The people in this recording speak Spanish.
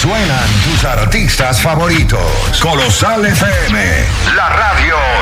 suenan tus artistas favoritos. Colosal FM, la radio